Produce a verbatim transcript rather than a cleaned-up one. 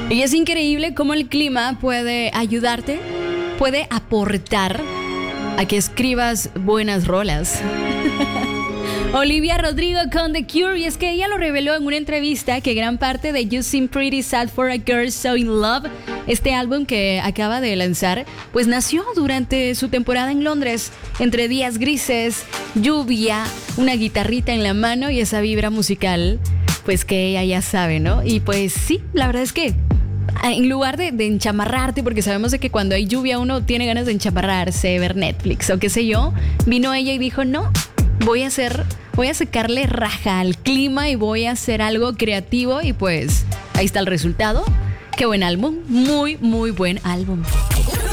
Y es increíble cómo el clima puede ayudarte, puede aportar a que escribas buenas rolas. Olivia Rodrigo con The Cure, y es que ella lo reveló en una entrevista que gran parte de You Seem Pretty Sad for a Girl So In Love, este álbum que acaba de lanzar, pues nació durante su temporada en Londres, entre días grises, lluvia, una guitarrita en la mano y esa vibra musical, pues que ella ya sabe, ¿no? Y pues sí, la verdad es que en lugar de, de enchamarrarte, porque sabemos de que cuando hay lluvia uno tiene ganas de enchamarrarse, ver Netflix o qué sé yo, vino ella y dijo, no, voy a hacer, voy a sacarle raja al clima y voy a hacer algo creativo, y pues ahí está el resultado. Qué buen álbum, muy, muy buen álbum.